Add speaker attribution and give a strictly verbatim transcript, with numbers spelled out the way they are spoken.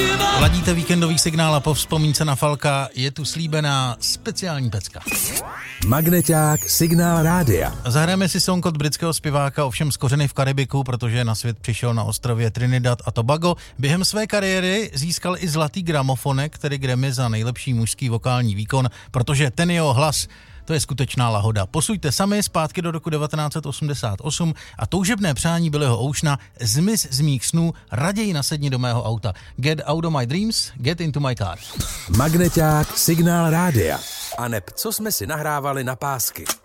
Speaker 1: Ladíte víkendový signál a po vzpomínce na Falka je tu slíbená speciální pecka.
Speaker 2: Magneťák Signál rádia.
Speaker 1: Zahrajeme si song od britského zpěváka, ovšem z kořeny v Karibiku, protože na svět přišel na ostrově Trinidad a Tobago. Během své kariéry získal i zlatý gramofonek, tedy Grammy za nejlepší mužský vokální výkon, protože ten jeho hlas, to je skutečná lahoda. Posuďte sami zpátky do roku devatenáct set osmdesát osm a toužebné přání Billyho Oceana: zmiz z mých snů, raději nasedni do mého auta. Get out of my dreams, get into my car.
Speaker 2: Magneťák Signál rádia. A neb co jsme si nahrávali na pásky.